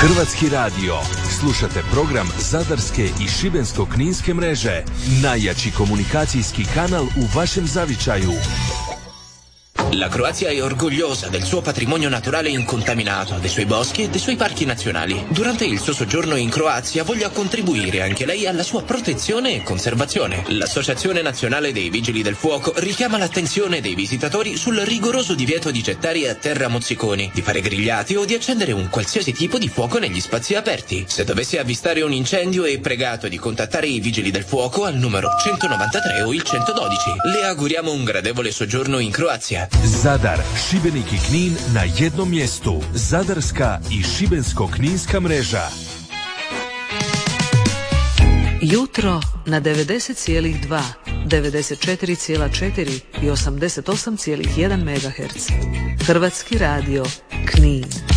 Hrvatski radio. Slušate program Zadarske i Šibensko-kninske mreže. Najjači komunikacijski kanal u vašem zavičaju. La Croazia è orgogliosa del suo patrimonio naturale incontaminato, dei suoi boschi e dei suoi parchi nazionali. Durante il suo soggiorno in Croazia voglia contribuire anche lei alla sua protezione e conservazione. L'Associazione Nazionale dei Vigili del Fuoco richiama l'attenzione dei visitatori sul rigoroso divieto di gettare a terra mozziconi, di fare grigliati o di accendere un qualsiasi tipo di fuoco negli spazi aperti. Se dovesse avvistare un incendio è pregato di contattare i Vigili del Fuoco al numero 193 o il 112. Le auguriamo un gradevole soggiorno in Croazia. Zadar, Šibenik i Knin na jednom mjestu. Zadarska i Šibensko-kninska mreža. Jutro na 90,2, 94,4 i 88,1 MHz. Hrvatski radio, Knin.